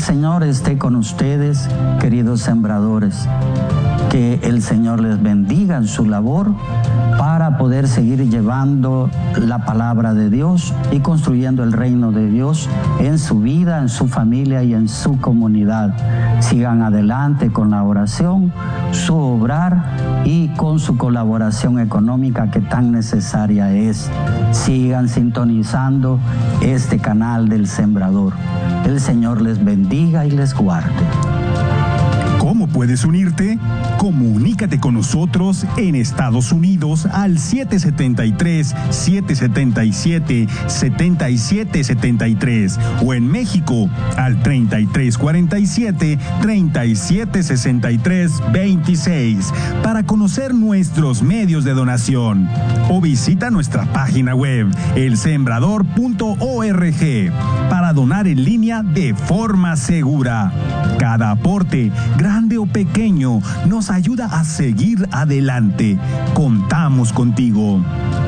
Señor esté con ustedes, queridos sembradores. Que el Señor les bendiga en su labor para poder seguir llevando la palabra de Dios y construyendo el reino de Dios en su vida, en su familia y en su comunidad. Sigan adelante con la oración, su obrar y con su colaboración económica que tan necesaria es. Sigan sintonizando este canal del Sembrador. El Señor les bendiga y les guarde. ¿Cómo puedes unirte? Comunícate con nosotros en Estados Unidos al 773-777-7773 o en México al 3347-3763-26 para conocer nuestros medios de donación o visita nuestra página web elsembrador.org para donar en línea de forma segura. Cada aporte, grande o pequeño, nos ayuda a seguir adelante. Contamos contigo.